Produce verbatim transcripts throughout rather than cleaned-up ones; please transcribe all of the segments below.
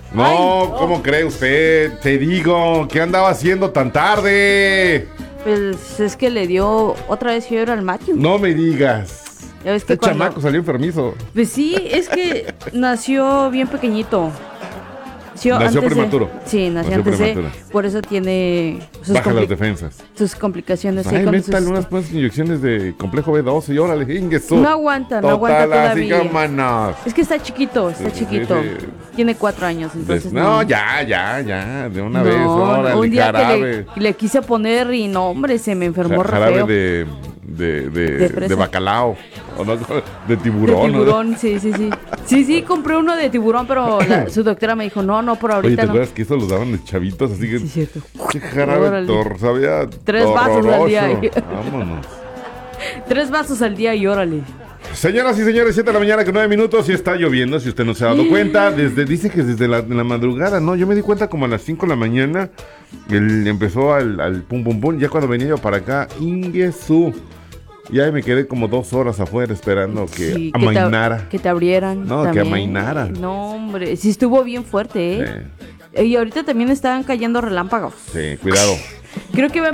No, Ay, no, ¿cómo cree usted? Te digo, ¿qué andaba haciendo tan tarde? Pues es que le dio otra vez fiebre al Matthew. No me digas. Ya ves que este cuando... chamaco salió enfermizo. Pues sí, es que nació bien pequeñito. Nació, nació antes prematuro. De, sí, nació, nació antes de, por eso tiene sus baja las defensas. Sus complicaciones. Ay, con métale sus... unas pues, inyecciones de complejo B doce y órale, ingueso. No aguanta, no aguanta todavía. Manos. Es que está chiquito, está sí, chiquito. Sí, sí. Tiene cuatro años, entonces no, no. ya, ya, ya, de una no, vez, órale, un día jarabe. Que le, le quise poner y no, hombre, se me enfermó re jarabe feo. de... De, de, de, de bacalao o no, de tiburón. De tiburón, ¿no? sí, sí, sí. Sí, sí, compré uno de tiburón, pero la, su doctora me dijo, no, no, por ahorita. Oye, ¿te no. acuerdas que eso los daban de chavitos? Así que. Sí, cierto. Qué jarabe tor, sabía. Tres vasos al día. Vámonos. Tres vasos al día y órale. Señoras y señores, siete de la mañana con nueve minutos y está lloviendo, si usted no se ha dado cuenta. Desde, dice que desde la, la madrugada, ¿no? Yo me di cuenta como a las cinco de la mañana. Él empezó al, al pum pum pum. Ya cuando venía yo para acá, Ingesu. Y ahí me quedé como dos horas afuera esperando que sí, amainara. Que te, que te abrieran. No, también. Que amainara. No, hombre, sí estuvo bien fuerte, ¿eh? Sí. Y ahorita también están cayendo relámpagos. Sí, cuidado. Creo que va,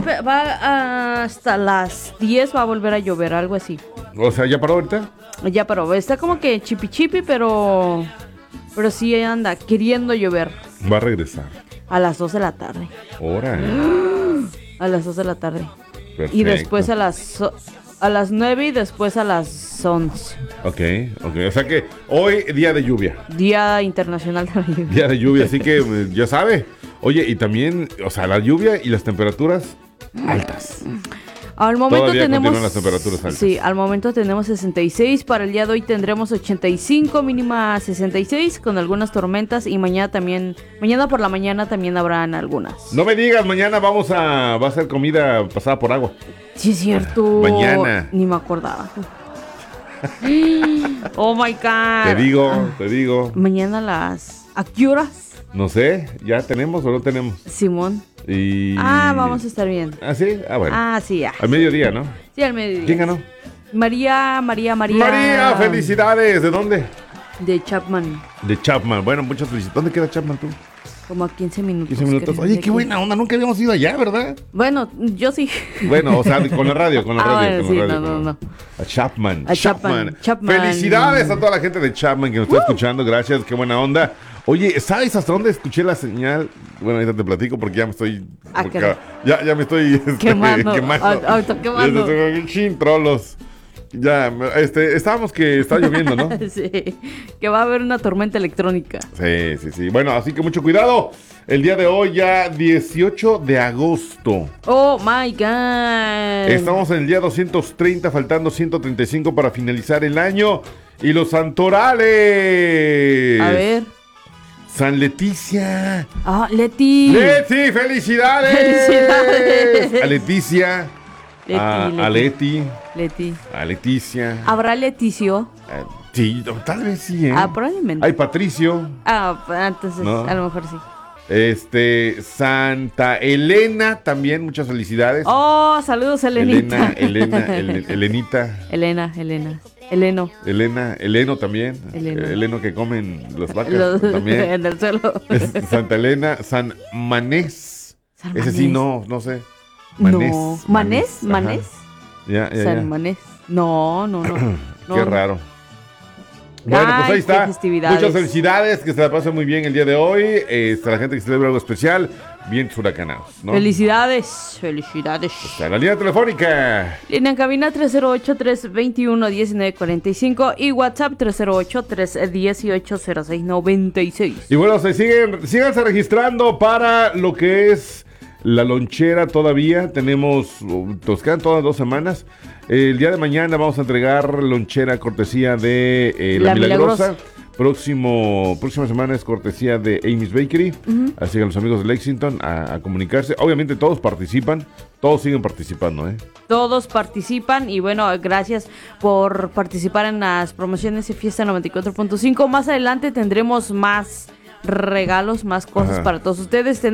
va hasta las diez va a volver a llover, algo así. O sea, ¿ya paró ahorita? Ya paró, está como que chipi chipi, pero... Pero sí anda queriendo llover. Va a regresar. A las dos de la tarde. Hora. A las dos de la tarde. Perfecto. Y después a las... A las nueve y después a las once. Ok, ok. O sea que hoy día de lluvia. Día internacional de la lluvia. Día de lluvia, así que ya sabe. Oye, y también, o sea, la lluvia y las temperaturas altas. Al momento Todavía tenemos las temperaturas altas. Sí, al momento tenemos sesenta y seis, para el día de hoy tendremos ochenta y cinco, mínima sesenta y seis con algunas tormentas y mañana también, mañana por la mañana también habrán algunas. No me digas, mañana vamos a va a ser comida pasada por agua. Sí, es cierto. Mañana. Ni me acordaba. Oh my God. Te digo, te digo. Mañana a las ¿a qué horas? No sé, ¿ya tenemos o no tenemos? Simón. Y... Ah, vamos a estar bien. ¿Ah, sí? Ah, bueno. Ah, sí, ya. Al mediodía, ¿no? Sí, al mediodía. ¿Quién ganó? María, María, María. María, felicidades. ¿De dónde? De Chapman. De Chapman. Bueno, muchas felicidades. ¿Dónde queda Chapman tú? Como a quince minutos. quince minutos. Oye, qué buena onda. Nunca habíamos ido allá, ¿verdad? Bueno, yo sí. Bueno, o sea, con la radio, con la ah, radio. Bueno, con sí, la radio no, con... no, no. A Chapman. A Chapman. Chapman. Felicidades a toda la gente de Chapman que nos está uh. escuchando. Gracias, qué buena onda. Oye, ¿sabes hasta dónde escuché la señal? Bueno, ahorita te platico porque ya me estoy... Ah, ya, ya me estoy... Este, quemando. Quemando. Auto quemando. Chin, trolos. Ya, este, estábamos que está lloviendo, ¿no? Sí, que va a haber una tormenta electrónica. Sí, sí, sí. Bueno, así que mucho cuidado. El día de hoy ya dieciocho de agosto. Oh, my God. Estamos en el día doscientos treinta, faltando ciento treinta y cinco para finalizar el año. Y los santorales. A ver. San Leticia. Ah, Leti. Leti, felicidades. Felicidades. A Leticia. Leti, a, Leti. a Leti. Leti. A Leticia. ¿Habrá Leticio? Uh, sí, tal vez sí, ¿eh? Ah, probablemente. Hay Patricio. Ah, entonces ¿No? A lo mejor sí. Este, Santa Elena también, muchas felicidades. Oh, saludos, Elenita. Elena, Elena, El, Elenita. Elena, Elena. Eleno. Elena, Eleno también. Eleno, Eleno que comen las vacas Los, también. En el suelo. Es Santa Elena, San Manés. San Ese Manés. sí, no, no sé. Manés. No. ¿Manés? ¿Manés? Ya, ya, San ya. Manés. No, no, no. no. Qué raro. Bueno, Ay, pues ahí está. Festividades. Muchas felicidades, que se la pasen muy bien el día de hoy. Eh, a la gente que celebra algo especial, bien huracanados, ¿no? Felicidades, felicidades. Pues a la línea telefónica. Línea en cabina tres cero ocho, tres dos uno, uno nueve cuatro cinco y WhatsApp tres cero ocho, tres uno ocho, cero seis nueve seis. Y bueno, se siguen, síganse registrando para lo que es la lonchera todavía. Tenemos, nos quedan todas dos semanas. El día de mañana vamos a entregar lonchera cortesía de eh, La, la Milagrosa. Milagrosa. Próximo, próxima semana es cortesía de Amy's Bakery. Uh-huh. Así que a los amigos de Lexington a, a comunicarse. Obviamente todos participan, todos siguen participando, ¿eh? Todos participan y bueno, gracias por participar en las promociones de Fiesta noventa y cuatro punto cinco. Más adelante tendremos más regalos, más cosas Ajá. para todos ustedes.